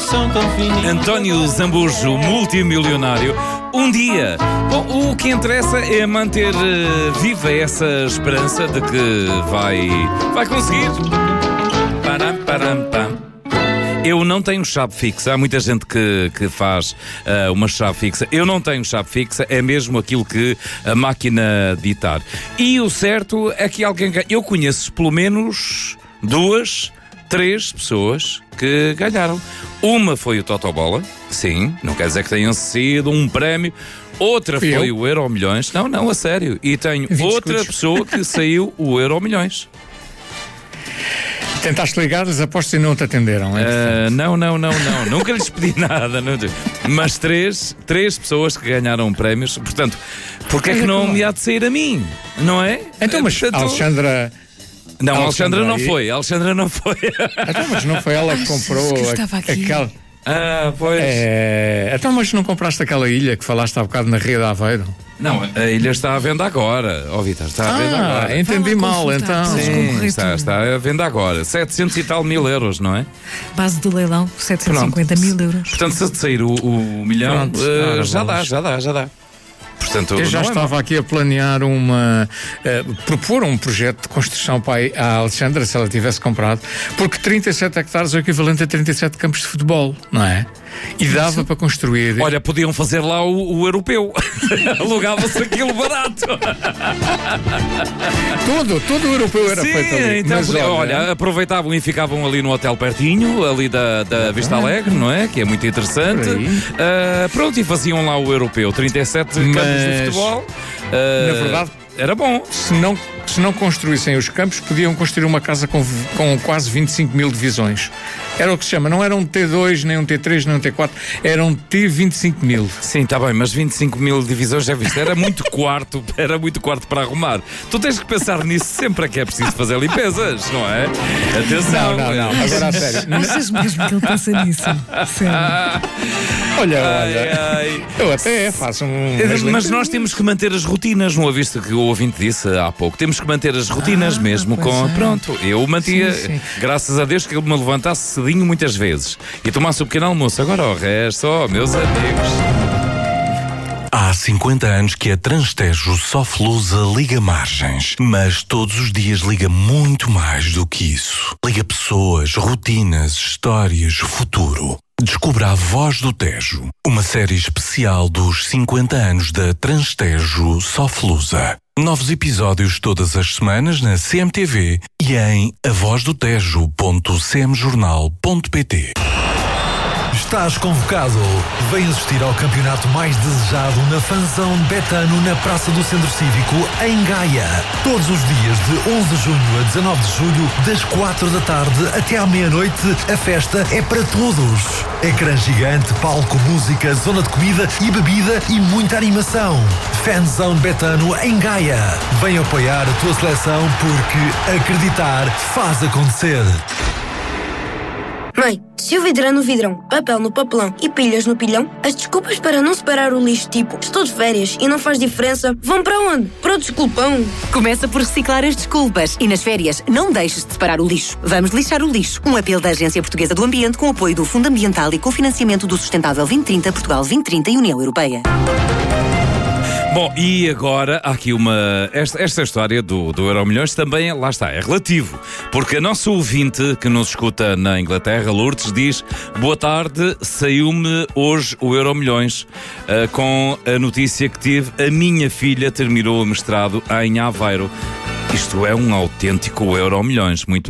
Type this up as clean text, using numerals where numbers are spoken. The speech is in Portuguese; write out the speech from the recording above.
são tão fininhos. António Zambujo, multimilionário. Um dia. Bom, o que interessa é manter viva essa esperança de que vai conseguir. Param, param, pam. Eu não tenho chave fixa. Há muita gente que faz uma chave fixa. Eu não tenho chave fixa. É mesmo aquilo que a máquina ditar. E o certo é que alguém... Eu conheço pelo menos 2, 3 pessoas que ganharam. Uma foi o Totobola. Sim, não quer dizer que tenham sido um prémio. Outra foi o Euromilhões. Não, a sério. E tenho outra pessoa que saiu o Euromilhões. Tentaste ligar as apostas e não te atenderam, não. Nunca lhes pedi nada. Mas três pessoas que ganharam prémios. Portanto, porque é que não me há de sair a mim? Não é? Então, mas portanto... Alexandra... Não, a Alexandra não foi. Então, mas não foi ela que comprou aquela... Pois. Então, mas não compraste aquela ilha que falaste há bocado na Ria de Aveiro? Não, a ilha está à venda agora. Vitor, está à venda agora. Entendi mal, então. Sim, está à venda agora. 700 e tal mil euros, não é? Base do leilão, 750 mil euros. Portanto, se sair o milhão, já dá. Portanto, eu já estava aqui a planear propor um projeto de construção para a Alexandra, se ela tivesse comprado, porque 37 hectares é o equivalente a 37 campos de futebol, não é? E dava para construir... Olha, podiam fazer lá o europeu. Alugava-se aquilo barato. Todo o europeu era feito ali. Então, mas, olha, aproveitavam e ficavam ali no hotel pertinho, ali da Vista Alegre, não é? Que é muito interessante. Pronto, e faziam lá o europeu. 37 campos de futebol. Na verdade, era bom. Se não construíssem os campos, podiam construir uma casa com quase 25 mil divisões. Era o que se chama, não era um T2, nem um T3, nem um T4, era um T25 mil. Sim, está bem, mas 25 mil divisões, já viste, era muito quarto para arrumar. Tu tens que pensar nisso sempre que é preciso fazer limpezas, não é? Atenção. Não, agora a sério. Achas mesmo que ele pensa nisso? Sério. Olha, eu até faço Mas nós temos que manter as rotinas, não ouviste que o ouvinte disse há pouco? Temos que manter as rotinas mesmo com... Pronto, eu mantia, graças a Deus que ele me levantasse cedinho muitas vezes e tomasse o pequeno almoço. Agora o resto, meus amigos. Há 50 anos que a Transtejo Soflusa liga margens, mas todos os dias liga muito mais do que isso. Liga pessoas, rotinas, histórias, futuro. Descubra A Voz do Tejo, uma série especial dos 50 anos da Transtejo Soflusa. Novos episódios todas as semanas na CMTV e em avozdotejo.cmjornal.pt. Estás convocado. Vem assistir ao campeonato mais desejado na Fanzão Betano na Praça do Centro Cívico, em Gaia. Todos os dias de 11 de junho a 19 de julho, das 4 da tarde até à meia-noite, a festa é para todos. Ecrã gigante, palco, música, zona de comida e bebida e muita animação. Fanzão Betano em Gaia. Vem apoiar a tua seleção porque acreditar faz acontecer. Mãe, se o vidro é no vidrão, papel no papelão e pilhas no pilhão, as desculpas para não separar o lixo, tipo estou de férias e não faz diferença, vão para onde? Para o desculpão. Começa por reciclar as desculpas e nas férias não deixes de separar o lixo. Vamos lixar o lixo. Um apelo da Agência Portuguesa do Ambiente com apoio do Fundo Ambiental e cofinanciamento do Sustentável 2030, Portugal 2030 e União Europeia. Bom, e agora há aqui esta história do Euromilhões também, lá está, é relativo, porque a nossa ouvinte que nos escuta na Inglaterra, Lourdes, diz: boa tarde, saiu-me hoje o Euromilhões, com a notícia que tive, a minha filha terminou o mestrado em Aveiro. Isto é um autêntico Euromilhões, muito